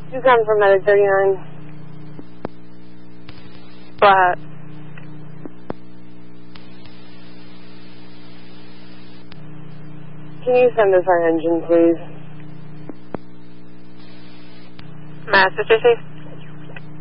You come from Medic 39. Flat. Can you send us our engine, please? Master City?